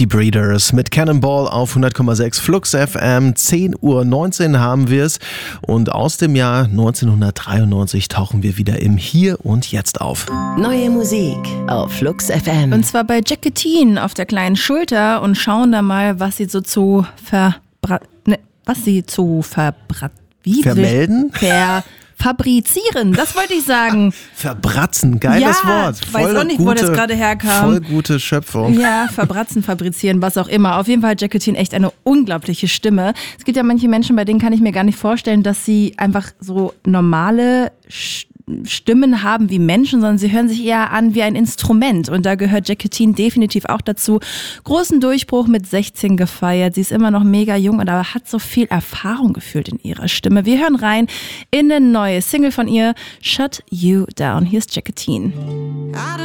Die Breeders mit Cannonball auf 100,6 Flux FM. 10:19 Uhr haben wir es. Und aus dem Jahr 1993 tauchen wir wieder im Hier und Jetzt auf. Neue Musik auf Flux FM. Und zwar bei Jacqueline auf der kleinen Schulter und schauen da mal, was sie so zu fabrizieren, das wollte ich sagen. Verbratzen, geiles Wort. Ich weiß auch nicht, wo das gerade herkam. Voll gute Schöpfung. Ja, verbratzen, fabrizieren, was auch immer. Auf jeden Fall hat Jacqueline echt eine unglaubliche Stimme. Es gibt ja manche Menschen, bei denen kann ich mir gar nicht vorstellen, dass sie einfach so normale Stimmen haben wie Menschen, sondern sie hören sich eher an wie ein Instrument. Und da gehört Jacqueline definitiv auch dazu. Großen Durchbruch mit 16 gefeiert. Sie ist immer noch mega jung, aber hat so viel Erfahrung gefühlt in ihrer Stimme. Wir hören rein in eine neue Single von ihr, Shut You Down. Hier ist Jacqueline.